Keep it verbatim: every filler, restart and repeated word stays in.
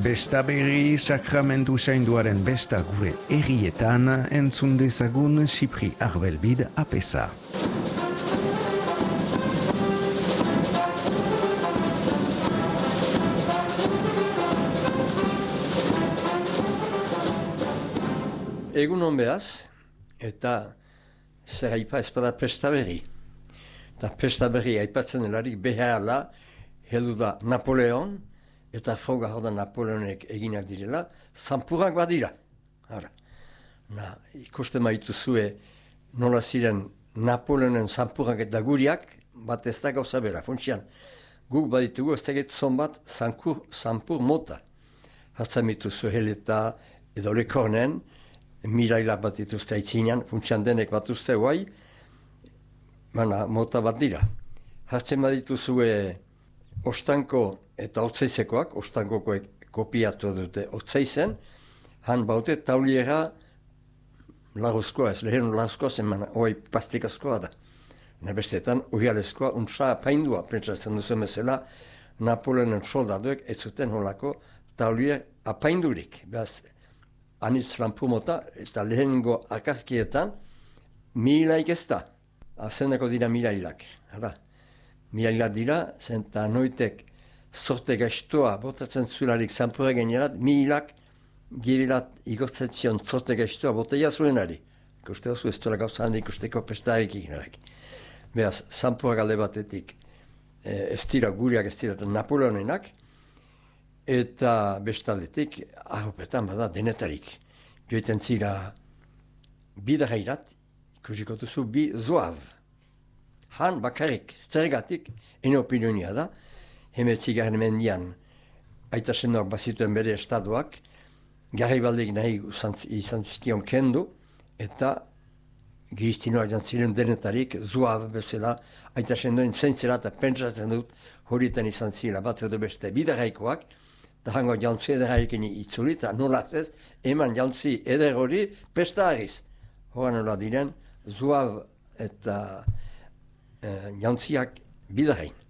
Besta berri, sakramentu zainduaren besta gure errietan, entzun dezagun Xipri Arbelbid apesa. Egun hon behaz, eta zer haipa ezpada pesta berri. Eta pesta berri haipatzen delarik behala heldu da Napoleon, eta froga hor da Napoleonek eginak direla, zanpurak badira. Hara, na, ikusten maitu zue nola ziren Napoleonen zanpurak eta guriak, bat ez da gauza bera, funtsian. Guk baditugu ez teget zon bat zankur, zanpur mota. Hatzan mituzu heleta edo lekornen, miraila bat dituzte aitzinean, funtsian denek bat uste guai, mana mota bat dira. Hatzen badituzue Ostanko eta Otzeizekoak, Ostankokoek kopiatu dute Otzeizen, han baute tauliera lagozkoa, ez lehen lagozkoa zen, mana, oi plastikazkoa da. Nebestetan, uhialezkoa, untsa apaindua, pentsatzen duzen bezala, Napoleonen soldaduek ez zuten holako taulier apaindurik. Beaz, anitz lanpu mota, eta lehenengo akazkietan, milaik ez da. Azeneko dira milailak, hala. Milailak dira, zenta noitek sorte gaiztoa botatzen zularik zanpura generat, milak gibilat igortzen zion sorte gaiztoa boteia zuenari. Ikuste oso ez duela gauza handi ikusteko pestarik ikinarek. Beaz, zanpura galde batetik ez dira guriak ez dira Napoleonenak, eta bestaldetik, ahopetan bada denetarik. Joiten zira bidarairat, ikusiko duzu bi zoav. Han bakarrik, zergatik, ene opinionia da, hemetzigarren mendian aita sendoak bazituen bere estadoak, Garibaldik nahi izan zizkion kendu, eta giztinoak jantziren denetarik, zoav bezala, aita sendoen zentzera eta pentsatzen dut horietan izan zila bat edo beste bidaraikoak, eta hango jantzi ederaikin itzuli, eta nola ez, eman jantzi eder hori pesta agiz. Horan nola diren, zoav eta Uh, jantziak bidarain.